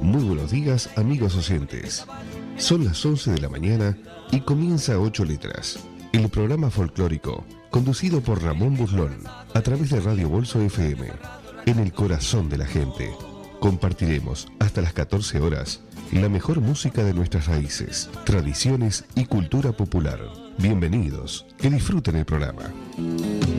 Muy buenos días, amigos oyentes. Son las 11 de la mañana y comienza 8 Letras, el programa folclórico conducido por Ramón Burlón a través de Radio Bolso FM, en el corazón de la gente. Compartiremos hasta las 14 horas la mejor música de nuestras raíces, tradiciones y cultura popular. Bienvenidos, que disfruten el programa.